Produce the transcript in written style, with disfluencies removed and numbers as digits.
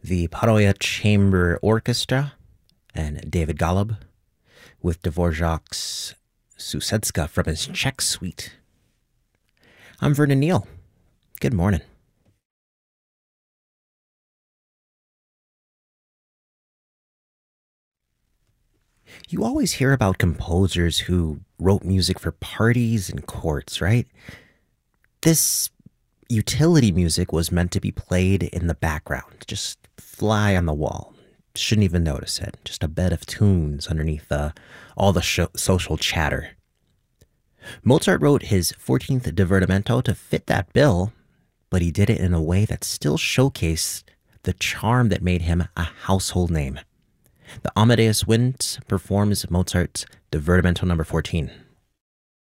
the Paroya Chamber Orchestra and David Golub with Dvorak's Susedska from his Czech Suite. I'm Vernon Neal. Good morning. You always hear about composers who wrote music for parties and courts, right? This utility music was meant to be played in the background, just fly on the wall. Shouldn't even notice it. Just a bed of tunes underneath all the social chatter. Mozart wrote his 14th Divertimento to fit that bill, but he did it in a way that still showcased the charm that made him a household name. The Amadeus Wind performs Mozart's Divertimento number 14.